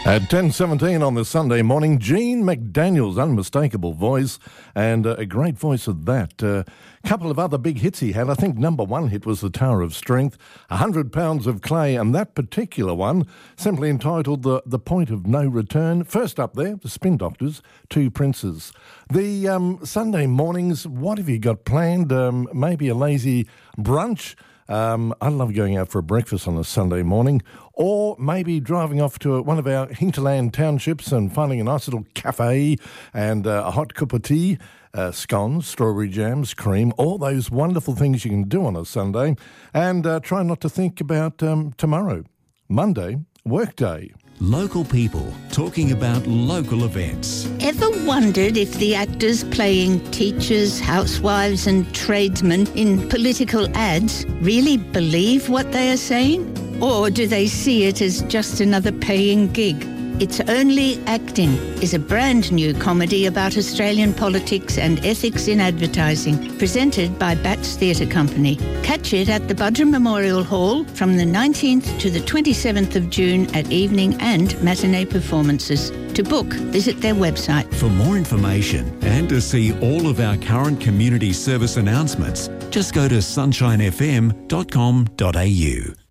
At 10:17 on the Sunday morning, Gene McDaniel's unmistakable voice, and a great voice at that. Couple of other big hits he had. I think number one hit was The Tower of Strength, 100 Pounds of Clay, and that particular one simply entitled The Point of No Return. First up there, the Spin Doctors, Two Princes. The Sunday mornings, what have you got planned? Maybe a lazy brunch? I love going out for a breakfast on a Sunday morning, or maybe driving off to one of our hinterland townships and finding a nice little cafe and a hot cup of tea, scones, strawberry jams, cream, all those wonderful things you can do on a Sunday, and try not to think about tomorrow, Monday, work day. Local people talking about local events. Ever wondered if the actors playing teachers, housewives and tradesmen in political ads really believe what they are saying? Or do they see it as just another paying gig? It's Only Acting is a brand new comedy about Australian politics and ethics in advertising, presented by Bats Theatre Company. Catch it at the Budrum Memorial Hall from the 19th to the 27th of June at evening and matinee performances. To book, visit their website. For more information and to see all of our current community service announcements, just go to sunshinefm.com.au.